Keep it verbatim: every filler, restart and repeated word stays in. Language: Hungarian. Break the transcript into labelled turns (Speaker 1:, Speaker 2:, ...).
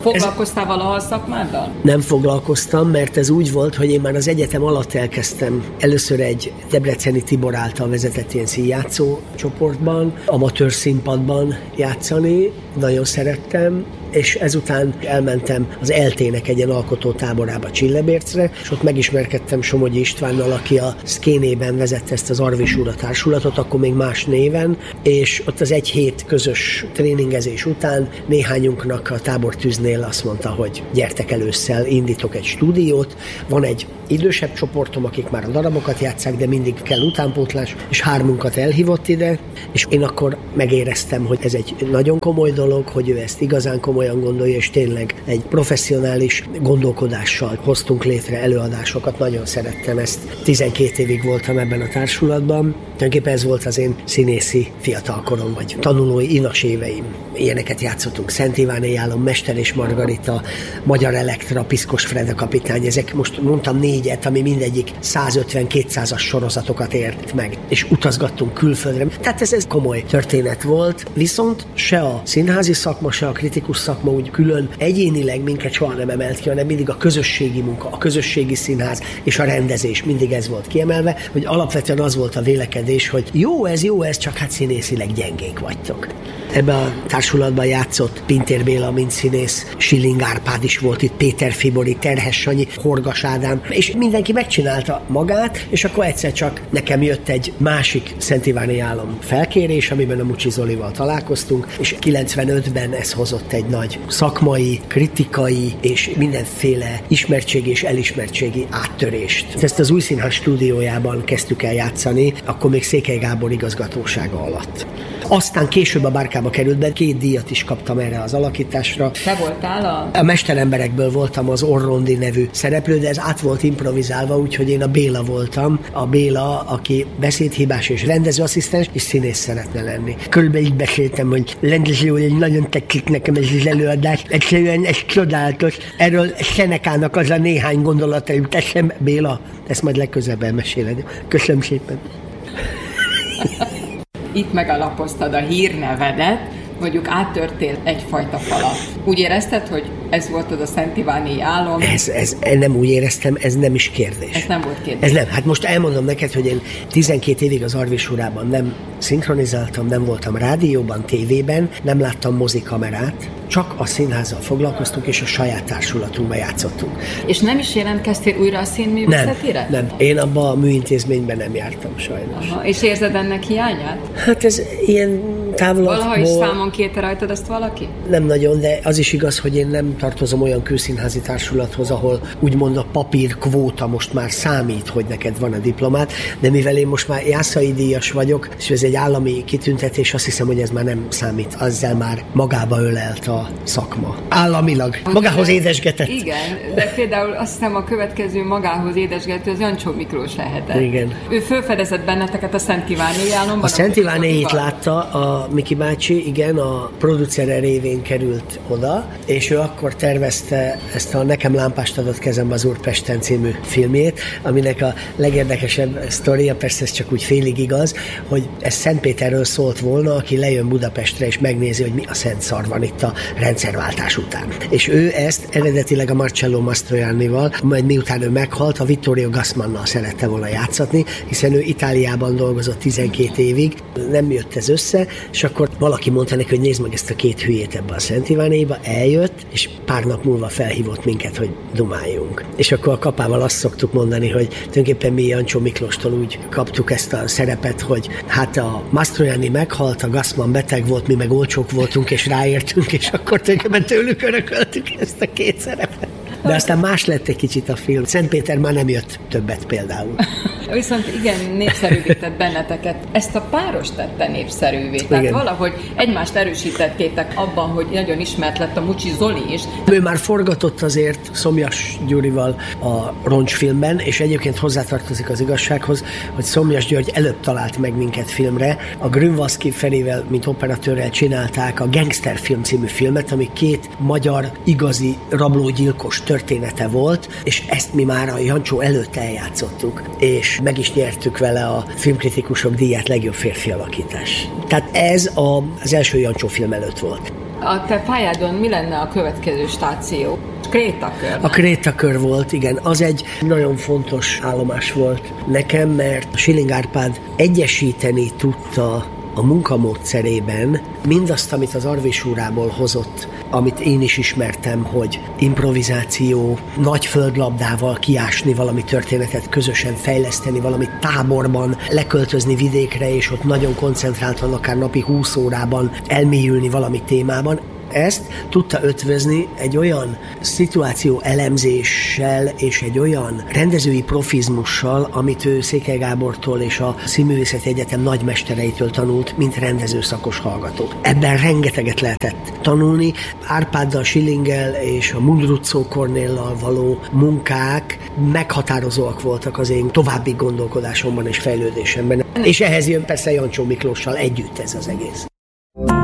Speaker 1: Foglalkoztál valaha a szakmáddal?
Speaker 2: Nem foglalkoztam, mert ez úgy volt, hogy én már az egyetem alatt elkezdtem először egy Debreceni Tibor által vezetett ilyen színjátszó csoportban, amatőr színpadban játszani, nagyon szerettem, és ezután elmentem az eltének egy ilyen alkotó táborába Csillebércre, és ott megismerkedtem Somogyi Istvánnal, aki a Szkénében vezette ezt az Arvis Úra társulatot, akkor még más néven, és ott az egy hét közös tréningezés után néhányunknak a tábortűznél azt mondta, hogy gyertek el ősszel, indítok egy stúdiót, van egy idősebb csoportom, akik már a darabokat játsszák, de mindig kell utánpótlás, és hármunkat elhívott ide, és én akkor megéreztem, hogy ez egy nagyon komoly dolog, hogy ő ezt igazán komolyan gondolja, és tényleg egy professzionális gondolkodással hoztunk létre előadásokat, nagyon szerettem ezt. tizenkét évig voltam ebben a társulatban, tulajdonképpen ez volt az én színészi fiatalkorom, vagy tanulói inas éveim. Ilyeneket játszottunk, Szent Iváné Jálom, Mester és Margarita, Magyar Elektra, Piszkos Freda kapitány, ezek most mondtam négyet, ami mindegyik százötven-kétszázas sorozatokat ért meg, és utazgattunk külföldre. Tehát ez, ez komoly történet volt, viszont se a színházi szakma, se a kritikus szakma úgy külön egyénileg minket soha nem emelt ki, hanem mindig a közösségi munka, a közösségi színház és a rendezés, mindig ez volt kiemelve, hogy alapvetően az volt a vélekedés, hogy jó ez, jó ez, csak hát színészileg gyengék vagytok. Ebben a társulatban játszott Pintér Béla, mint színész, Schilling Árpád is volt itt, Péter Fibori, Terhes Sanyi, Horgas Ádám, és mindenki megcsinálta magát, és akkor egyszer csak nekem jött egy másik Szent Iváni Álom felkérés, amiben a Mucsi Zolival találkoztunk, és kilencvenötben ez hozott egy nagy szakmai, kritikai és mindenféle ismertség és elismertségi áttörést. Ezt az Új Színház stúdiójában kezdtük el játszani, akkor még Székely Gábor igazgatósága alatt. Aztán később a Bárkába került be, két díjat is kaptam erre az alakításra.
Speaker 1: Te voltál a...
Speaker 2: A mesteremberekből voltam az Orrondi nevű szereplő, de ez át volt improvizálva, úgyhogy én a Béla voltam. A Béla, aki beszédhibás és rendezőasszisztens, és színész szeretne lenni. Körülbelül így beszéltem, hogy rendező úr, hogy nagyon tetszik nekem ez az előadás. Egyszerűen ez csodálatos. Erről Senekának az a néhány gondolata jut eszembe. Béla, ezt majd legközelebb elmeséled. Köszönöm szépen.
Speaker 1: Itt megalapoztad a hírnevedet, mondjuk áttörtél egyfajta falat. Úgy érezted, hogy ez volt az a Szent Iváni Álom?
Speaker 2: Ez, ez nem úgy éreztem, ez nem is kérdés.
Speaker 1: Ez nem volt kérdés.
Speaker 2: Ez nem. Hát most elmondom neked, hogy én tizenkét évig az Arvis Urában nem szinkronizáltam, nem voltam rádióban, tévében, nem láttam mozikamerát, csak a színházzal foglalkoztunk, és a saját társulatunkban játszottunk.
Speaker 1: És nem is jelentkeztél újra a színművészetére?
Speaker 2: Nem, nem. Én abban a műintézményben nem jártam sajnos.
Speaker 1: Aha. És érzed ennek hiányát?
Speaker 2: Hát ez ilyen távlatból...
Speaker 1: Valaha is számon kérte rajtad ezt valaki?
Speaker 2: Nem nagyon, de az is igaz, hogy én nem tartozom olyan külszínházi társulathoz, ahol úgymond a papírkvóta most már számít, hogy neked van a diplomát, de mivel én most már jászai díjas vagyok, és ez egy állami kitüntetés, azt hiszem, hogy ez már nem számít. Azzal már magába ölelt a szakma. Államilag. Magához édesgetett.
Speaker 1: Igen, de például azt hiszem a következő magához édesgető az Jancsó Miklós lehetett.
Speaker 2: Igen.
Speaker 1: Ő felfedezett benneteket a Szent Iváni Álomban.
Speaker 2: A Szent Ivánéit látta a Miki bácsi, igen, a producere révén került oda, és ő akkor tervezte ezt a Nekem lámpást adott kezembe az Úrpesten című filmjét, aminek a legérdekesebb sztoria, persze ez csak úgy félig igaz, hogy ez Szentpéterről szólt volna, aki lejön Budapestre és megnézi, hogy mi a szent szar van itt a rendszerváltás után. És ő ezt eredetileg a Marcello Mastroiannival, majd miután ő meghalt, a Vittorio Gassmannal szerette volna játszatni, hiszen ő Itáliában dolgozott tizenkét évig, nem jött ez össze, és akkor valaki mondta neki, hogy nézd meg ezt a két hülyét ebbe a Szent Ivánéba, eljött, és pár nap múlva felhívott minket, hogy dumáljunk. És akkor a Kapával azt szoktuk mondani, hogy tulajdonképpen mi Jancsó Miklóstól úgy kaptuk ezt a szerepet, hogy hát a Mastroianni meghalt, a Gassmann beteg volt, mi meg olcsók voltunk, és ráértünk, és akkor tulajdonképpen tőlük örököltük ezt a két szerepet. De aztán más lett egy kicsit a film. Szentpéter már nem jött többet például.
Speaker 1: Viszont igen, népszerűvé tett benneteket. Ezt a páros tette népszerűvé. Tehát igen. Valahogy egymást erősítettétek abban, hogy nagyon ismert lett a Mucsi Zoli is.
Speaker 2: Ő már forgatott azért Szomjas Gyurival a Roncsfilmben, és egyébként hozzátartozik az igazsághoz, hogy Szomjas György előbb talált meg minket filmre. A Grünwaldzki Ferivel, mint operatőrrel csinálták a Gangster film című filmet, ami két magyar igazi rablógyilkos története volt, és ezt mi már a Jancsó előtt eljátszottuk, és meg is nyertük vele a filmkritikusok díját legjobb férfi alakítás. Tehát ez a, az első Jancsó film előtt volt.
Speaker 1: A te pályádon mi lenne a következő stáció? Krétakör.
Speaker 2: A Krétakör volt, igen. Az egy nagyon fontos állomás volt nekem, mert Schilling Árpád egyesíteni tudta a munkamódszerében mindazt, amit az Arvis úrából hozott, amit én is ismertem, hogy improvizáció, nagy földlabdával kiásni valami történetet, közösen fejleszteni valami táborban, leköltözni vidékre, és ott nagyon koncentráltan, akár napi húsz órában elmélyülni valami témában. Ezt tudta ötvözni egy olyan szituáció elemzéssel és egy olyan rendezői profizmussal, amit ő Székely Gábortól és a Színművészeti Egyetem nagymestereitől tanult, mint rendezőszakos hallgató. Ebben rengeteget lehetett tanulni. Árpáddal, Schillinggel és a Mundruczó Kornéllal való munkák meghatározóak voltak az én további gondolkodásomban és fejlődésemben. És ehhez jön persze Jancsó Miklóssal együtt ez az egész.